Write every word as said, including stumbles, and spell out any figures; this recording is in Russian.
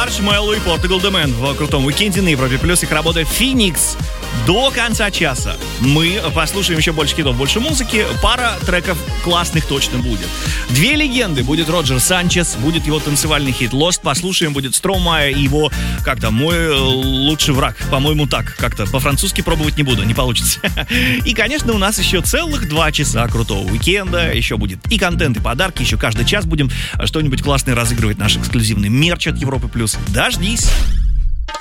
Маршмелло и Portugal The Man в крутом уикенде на Европе Плюс. Их работа Phoenix. До конца часа мы послушаем еще больше хитов, больше музыки. Пара треков классных точно будет. Две легенды. Будет Роджер Санчес, будет его танцевальный хит Lost. Послушаем, будет Стромае и его, как там, мой лучший враг. По-моему, так. Как-то по-французски пробовать не буду, не получится. И, конечно, у нас еще целых два часа крутого уикенда. Еще будет и контент, и подарки. Еще каждый час будем что-нибудь классное разыгрывать. Наш эксклюзивный мерч от Европы Плюс. Дождись!